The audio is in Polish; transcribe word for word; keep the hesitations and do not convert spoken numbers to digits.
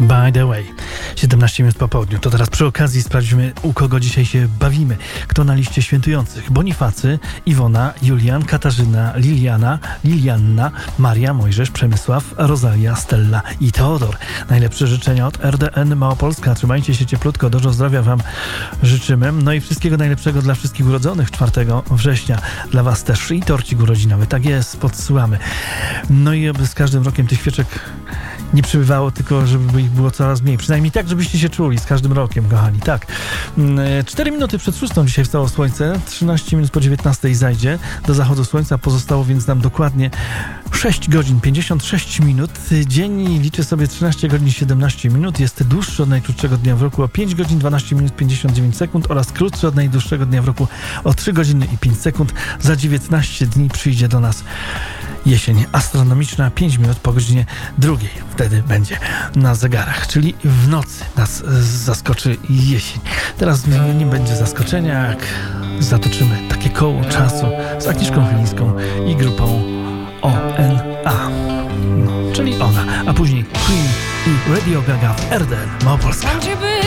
By the way, siedemnaście minut po południu. To teraz przy okazji sprawdźmy, u kogo dzisiaj się bawimy. Kto na liście świętujących? Bonifacy, Iwona, Julian, Katarzyna, Liliana, Lilianna, Maria, Mojżesz, Przemysław, Rosalia, Stella i Teodor. Najlepsze życzenia od R D N Małopolska. Trzymajcie się cieplutko, dużo zdrowia wam życzymy. No i wszystkiego najlepszego dla wszystkich urodzonych czwartego września. Dla was też i torcik urodzinowy. Tak jest, podsyłamy. No i aby z każdym rokiem tych świeczek nie przybywało, tylko żeby ich było coraz mniej. Przynajmniej tak, żebyście się czuli z każdym rokiem, kochani. Tak. cztery minuty przed szóstą dzisiaj wstało słońce. trzynaście minut po dziewiętnastej zajdzie. Do zachodu słońca pozostało więc nam dokładnie sześć godzin pięćdziesiąt sześć minut. Dzień liczy sobie trzynaście godzin siedemnaście minut. Jest dłuższy od najkrótszego dnia w roku o pięć godzin dwanaście minut pięćdziesiąt dziewięć sekund oraz krótszy od najdłuższego dnia w roku o trzy godziny i pięć sekund. Za dziewiętnaście dni przyjdzie do nas jesień astronomiczna, pięć minut po godzinie drugiej. Wtedy będzie na zegarach, czyli w nocy nas zaskoczy jesień. Teraz nie będzie zaskoczenia, jak zatoczymy takie koło czasu z Agnieszką Chylińską i grupą O N A. No, czyli ona, a później Queen i Radio Gaga w R D N Małopolska.